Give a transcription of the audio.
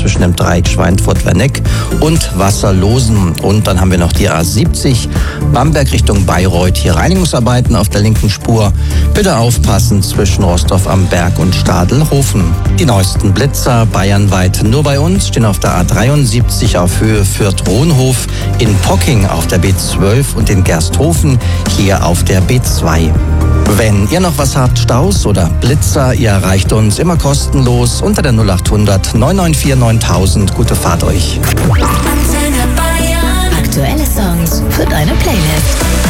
zwischen dem Dreieck Schweinfurt-Werneck und Wasserlosen. Und dann haben wir noch die A70 Bamberg Richtung Bayreuth. Hier Reinigungsarbeiten auf der linken Spur. Bitte aufpassen zwischen Rostorf am Berg und Stadelhofen. Die neuesten Blitzer bayernweit nur bei uns stehen auf der A73 auf Höhe Fürth-Rohnhof, in Pocking auf der B12 und in Gersthofen hier auf der B2. Wenn ihr noch was habt, Staus oder Blitzer, ihr erreicht uns immer kostenlos unter der 0800 994 9000. Gute Fahrt euch. Aktuelle Songs für deine Playlist.